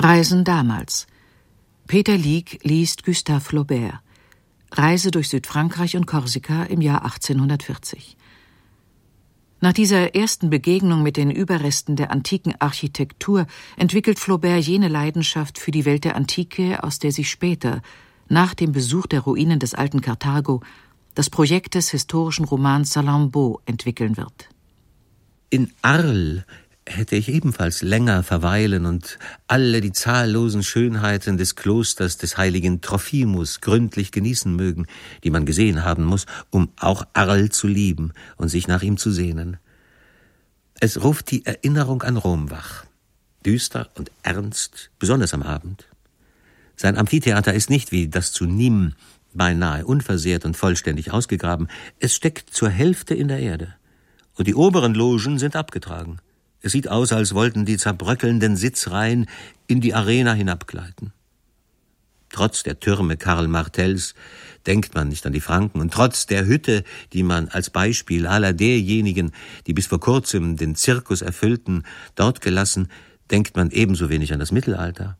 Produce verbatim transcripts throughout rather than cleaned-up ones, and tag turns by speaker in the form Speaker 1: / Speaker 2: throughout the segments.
Speaker 1: Reisen damals. Peter Lieck liest Gustave Flaubert. Reise durch Südfrankreich und Korsika im Jahr achtzehnhundertvierzig. Nach dieser ersten Begegnung mit den Überresten der antiken Architektur entwickelt Flaubert jene Leidenschaft für die Welt der Antike, aus der sich später, nach dem Besuch der Ruinen des alten Karthago, das Projekt des historischen Romans Salammbô entwickeln wird.
Speaker 2: In Arles hätte ich ebenfalls länger verweilen und alle die zahllosen Schönheiten des Klosters des heiligen Trophimus gründlich genießen mögen, die man gesehen haben muss, um auch Arles zu lieben und sich nach ihm zu sehnen. Es ruft die Erinnerung an Rom wach, düster und ernst, besonders am Abend. Sein Amphitheater ist nicht wie das zu Nîmes beinahe unversehrt und vollständig ausgegraben. Es steckt zur Hälfte in der Erde. Und die oberen Logen sind abgetragen. Es sieht aus, als wollten die zerbröckelnden Sitzreihen in die Arena hinabgleiten. Trotz der Türme Karl Martells denkt man nicht an die Franken und trotz der Hütte, die man als Beispiel aller derjenigen, die bis vor kurzem den Zirkus erfüllten, dort gelassen, denkt man ebenso wenig an das Mittelalter.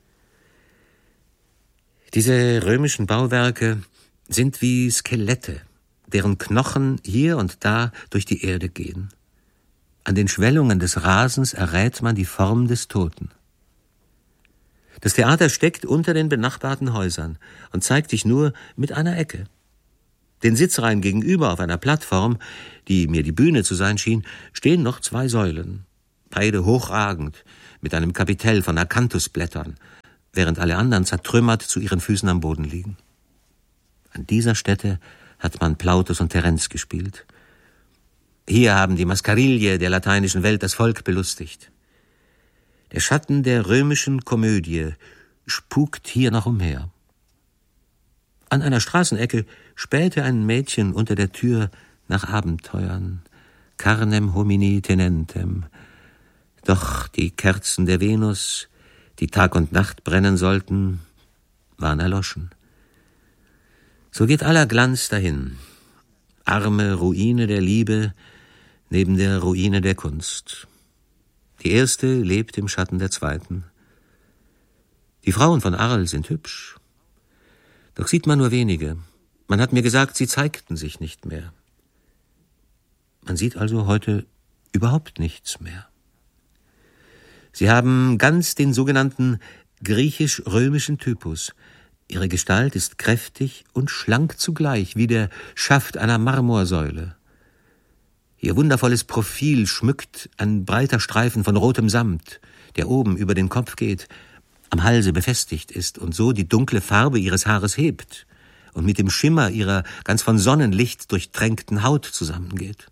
Speaker 2: Diese römischen Bauwerke sind wie Skelette, deren Knochen hier und da durch die Erde gehen. An den Schwellungen des Rasens errät man die Form des Toten. Das Theater steckt unter den benachbarten Häusern und zeigt sich nur mit einer Ecke. Den Sitzreihen gegenüber auf einer Plattform, die mir die Bühne zu sein schien, stehen noch zwei Säulen, beide hochragend, mit einem Kapitell von Akanthusblättern, während alle anderen zertrümmert zu ihren Füßen am Boden liegen. An dieser Stätte hat man Plautus und Terenz gespielt. Hier haben die Mascarille der lateinischen Welt das Volk belustigt. Der Schatten der römischen Komödie spukt hier noch umher. An einer Straßenecke spähte ein Mädchen unter der Tür nach Abenteuern, carnem homini tenentem. Doch die Kerzen der Venus, die Tag und Nacht brennen sollten, waren erloschen. So geht aller Glanz dahin. Arme Ruine der Liebe neben der Ruine der Kunst. Die erste lebt im Schatten der zweiten. Die Frauen von Arles sind hübsch. Doch sieht man nur wenige. Man hat mir gesagt, sie zeigten sich nicht mehr. Man sieht also heute überhaupt nichts mehr. Sie haben ganz den sogenannten griechisch-römischen Typus. Ihre Gestalt ist kräftig und schlank zugleich, wie der Schaft einer Marmorsäule. Ihr wundervolles Profil schmückt ein breiter Streifen von rotem Samt, der oben über den Kopf geht, am Halse befestigt ist und so die dunkle Farbe ihres Haares hebt und mit dem Schimmer ihrer ganz von Sonnenlicht durchtränkten Haut zusammengeht.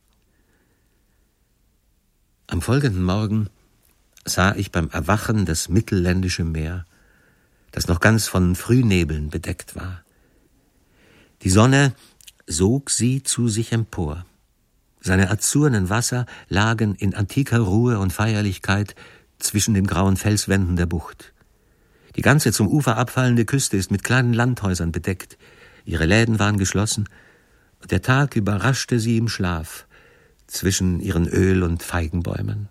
Speaker 2: Am folgenden Morgen sah ich beim Erwachen das mittelländische Meer, das noch ganz von Frühnebeln bedeckt war. Die Sonne sog sie zu sich empor. Seine azurnen Wasser lagen in antiker Ruhe und Feierlichkeit zwischen den grauen Felswänden der Bucht. Die ganze zum Ufer abfallende Küste ist mit kleinen Landhäusern bedeckt. Ihre Läden waren geschlossen und der Tag überraschte sie im Schlaf zwischen ihren Öl- und Feigenbäumen.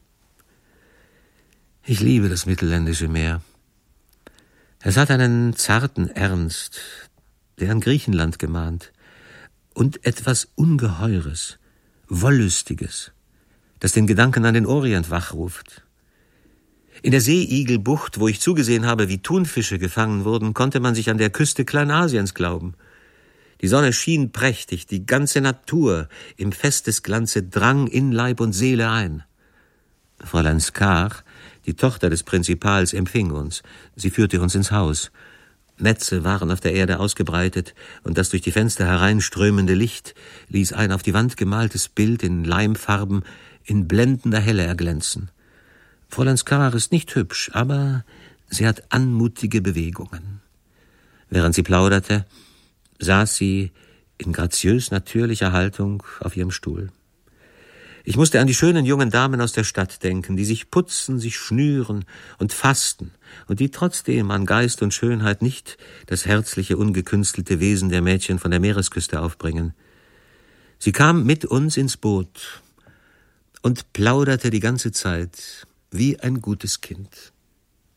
Speaker 2: Ich liebe das mittelländische Meer. Es hat einen zarten Ernst, der an Griechenland gemahnt, und etwas Ungeheures, Wollüstiges, das den Gedanken an den Orient wachruft. In der Seeigelbucht, wo ich zugesehen habe, wie Thunfische gefangen wurden, konnte man sich an der Küste Kleinasiens glauben. Die Sonne schien prächtig, die ganze Natur im Festesglanze drang in Leib und Seele ein. Fräulein Skar, die Tochter des Prinzipals, empfing uns. Sie führte uns ins Haus. Netze waren auf der Erde ausgebreitet, und das durch die Fenster hereinströmende Licht ließ ein auf die Wand gemaltes Bild in Leimfarben in blendender Helle erglänzen. Fräulein Skar ist nicht hübsch, aber sie hat anmutige Bewegungen. Während sie plauderte, saß sie in graziös natürlicher Haltung auf ihrem Stuhl. Ich musste an die schönen jungen Damen aus der Stadt denken, die sich putzen, sich schnüren und fasten und die trotzdem an Geist und Schönheit nicht das herzliche, ungekünstelte Wesen der Mädchen von der Meeresküste aufbringen. Sie kam mit uns ins Boot und plauderte die ganze Zeit wie ein gutes Kind.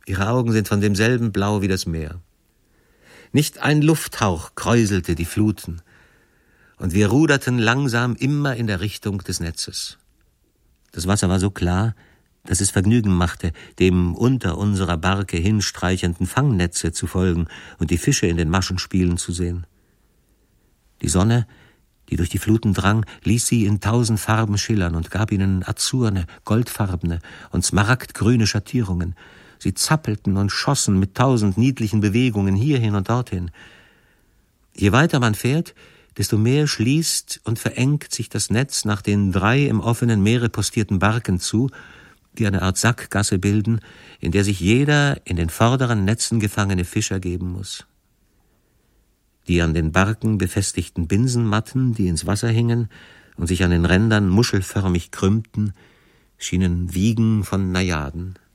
Speaker 2: Ihre Augen sind von demselben Blau wie das Meer. Nicht ein Lufthauch kräuselte die Fluten, und wir ruderten langsam immer in der Richtung des Netzes. Das Wasser war so klar, dass es Vergnügen machte, dem unter unserer Barke hinstreichenden Fangnetze zu folgen und die Fische in den Maschen spielen zu sehen. Die Sonne, die durch die Fluten drang, ließ sie in tausend Farben schillern und gab ihnen azurne, goldfarbene und smaragdgrüne Schattierungen. Sie zappelten und schossen mit tausend niedlichen Bewegungen hierhin und dorthin. Je weiter man fährt, desto mehr schließt und verengt sich das Netz nach den drei im offenen Meere postierten Barken zu, die eine Art Sackgasse bilden, in der sich jeder in den vorderen Netzen gefangene Fisch ergeben muss. Die an den Barken befestigten Binsenmatten, die ins Wasser hingen und sich an den Rändern muschelförmig krümmten, schienen Wiegen von Najaden.